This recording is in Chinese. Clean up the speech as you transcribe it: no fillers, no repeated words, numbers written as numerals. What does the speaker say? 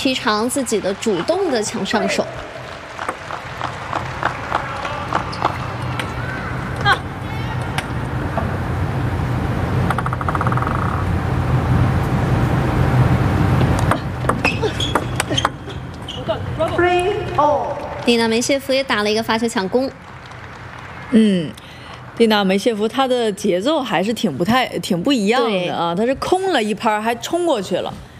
提倡自己的主动的抢上手。蒂娜梅谢夫也打了一个发球抢攻。 蒂娜梅谢夫她的节奏还是挺不一样的啊，她是空了一拍还冲过去了。